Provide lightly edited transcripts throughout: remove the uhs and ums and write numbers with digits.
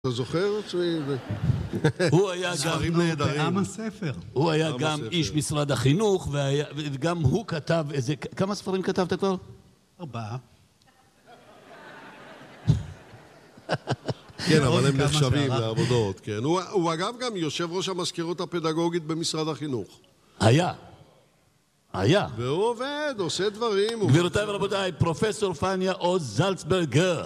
אתה זוכר? הוא היה בעם הספר. הוא היה גם איש משרד החינוך, וגם הוא כתב איזה... כמה ספרים כתבת כבר? 4. כן, אבל הם נחשבים לעבודות, כן. הוא אגב גם יושב ראש המזכירות הפדגוגית במשרד החינוך. היה. והוא עובד, עושה דברים. גבירותיי ורבותיי, פרופסור פניה עוז זלצברגר.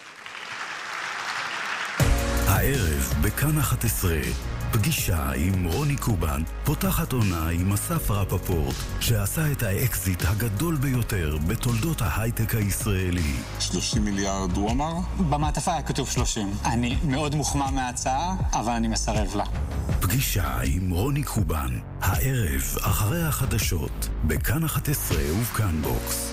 הערב בכאן 11, פגישה עם רוני קובן, פותחת עונה עם אסף רפפורט, שעשה את האקזיט הגדול ביותר בתולדות ההייטק הישראלי. 30 מיליארד הוא אמר? במעטפה היה כתוב 30. אני מאוד מוחמא מההצעה, אבל אני מסרב לה. פגישה עם רוני קובן, הערב אחרי החדשות, בכאן 11 ובכאן בוקס.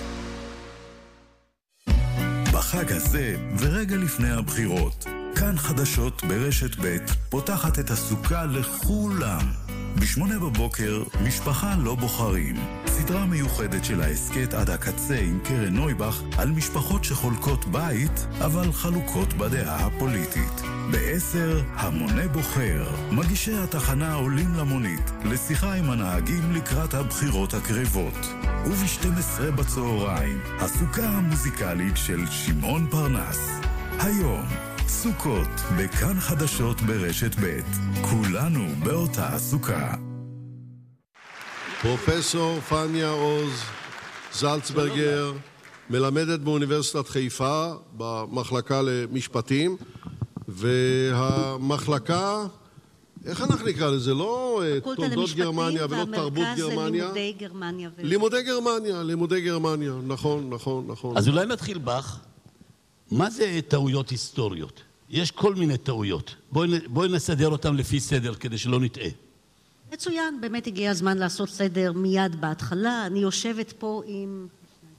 בחג הזה ורגע לפני הבחירות, כאן חדשות ברשת ב' פותחת את הסוכה לכולם. ב8 בבוקר, משפחה לא בוחרים. סדרה מיוחדת של העסקת עד הקצה עם קרן נויבך על משפחות שחולקות בית, אבל חלוקות בדעה הפוליטית. ב10, המונה בוחר. מגישי התחנה עולים למונית לשיחה עם הנהגים לקראת הבחירות הקרבות. וב12 בצהריים, הסוכה המוזיקלית של שמעון פרנס. היום, סוכות בכאן חדשות ברשת ב', כולנו באותה סוכה. פרופסור פניה עוז זלצברגר מלמדת באוניברסיטת חיפה במחלקה למשפטים, והמחלקה, איך אנחנו נקרא לזה? לא תולדות גרמניה ולא תרבות גרמניה. לימודי גרמניה, נכון. אז אולי נתחיל בך. מה זה טעויות היסטוריות? יש כל מיני טעויות. בואי נסדר אותם לפי סדר כדי שלא נטעה. מצוין, באמת הגיע הזמן לעשות סדר מיד בהתחלה. אני יושבת פה עם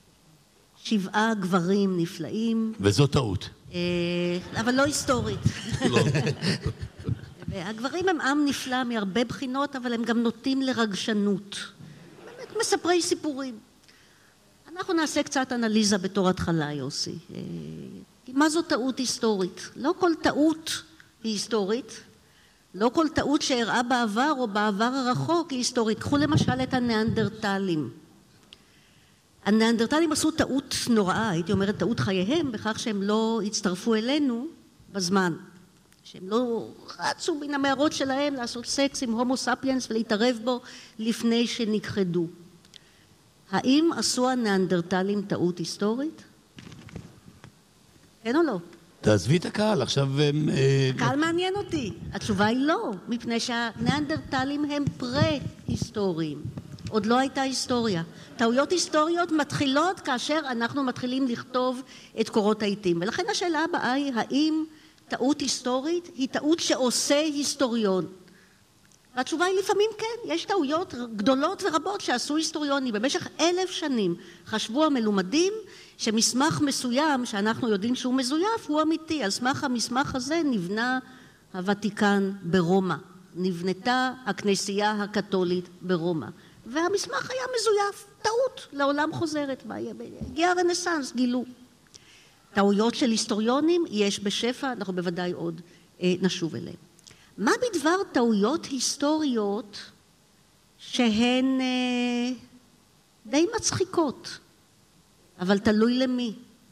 7 גברים נפלאים. וזו טעות. אבל לא היסטורית. לא. והגברים הם עם נפלא מהרבה בחינות, אבל הם גם נוטים לרגשנות. באמת מספרי סיפורים. אנחנו נעשה קצת אנליזה בתור התחלה, יוסי. מה זו טעות היסטורית? לא כל טעות היא היסטורית. לא כל טעות שאירעה בעבר או בעבר הרחוק היא היסטורית. קחו למשל את הניאנדרטלים. הניאנדרטלים עשו טעות נוראה, הייתי אומרת טעות חייהם, בכך שהם לא הצטרפו אלינו בזמן. שהם לא רצו מן המערות שלהם לעשות סקס עם הומו ספיאנס ולהתערב בו לפני שנכחדו. האם עשו הניאנדרטלים טעות היסטורית? כן או לא? תעזבי את הקהל, עכשיו... הקהל מעניין אותי. התשובה היא לא, מפני שהניאנדרטלים הם פרה-היסטוריים. עוד לא הייתה היסטוריה. טעויות היסטוריות מתחילות כאשר אנחנו מתחילים לכתוב את קורות העיתים. ולכן השאלה הבאה היא, האם טעות היסטורית היא טעות שעושה היסטוריון? והתשובה היא לפעמים כן, יש טעויות גדולות ורבות שעשו היסטוריונים. במשך 1000 שנים חשבו המלומדים שמסמך מסוים שאנחנו יודעים שהוא מזויף הוא אמיתי. על סמך המסמך הזה נבנה הוותיקן ברומא, נבנתה הכנסייה הקתולית ברומא, והמסמך היה מזויף, טעות, לעולם חוזרת. הגיע הרנסנס, גילו. טעויות של היסטוריונים יש בשפע, אנחנו בוודאי עוד נשוב אליהם. מה בדבר טעויות היסטוריות שהן די מצחיקות, אבל תלוי למי?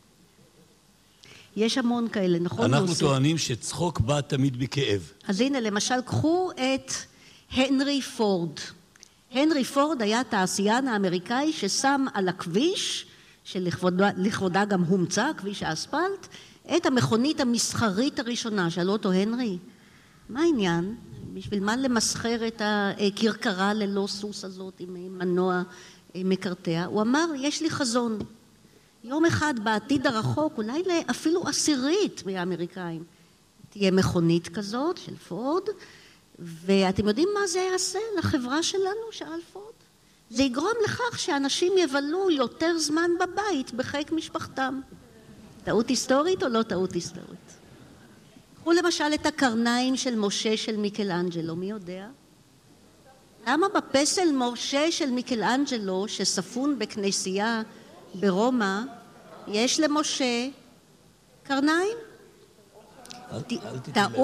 יש המון כאלה, נכון? אנחנו טוענים שצחוק בא תמיד בכאב. אז הנה, למשל, קחו את הנרי פורד. הנרי פורד היה תעשיין האמריקאי ששם על הכביש, שלכבודה גם הומצא, כביש האספלט, את המכונית המסחרית הראשונה. שאלו אותו, הנרי, מה העניין? בשביל מה למסחר את הכרכרה ללא סוס הזאת עם מנוע מקרטע? הוא אמר, יש לי חזון. יום אחד בעתיד הרחוק, אולי אפילו 10 מהאמריקאים, תהיה מכונית כזאת של פורד, ואתם יודעים מה זה יעשה לחברה שלנו, שאל פורד? זה יגרום לכך שאנשים יבלו יותר זמן בבית בחיק משפחתם. טעות היסטורית או לא טעות היסטורית? קחו למשל את הקרניים של משה של מיקלאנג'לו, מי יודע? למה בפסל משה של מיקלאנג'לו שספון בכנסייה ברומא יש למשה קרניים? אל תתעלם. טעות